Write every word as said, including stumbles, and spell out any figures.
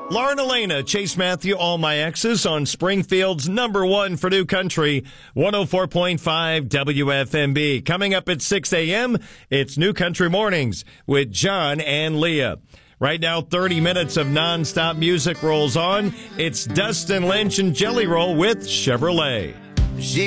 Lauren Elena, Chase Matthew, All My Exes on Springfield's number one for New Country, one oh four point five W F M B. Coming up at six a.m., it's New Country Mornings with John and Leah. Right now, thirty minutes of nonstop music rolls on. It's Dustin Lynch and Jelly Roll with Chevrolet.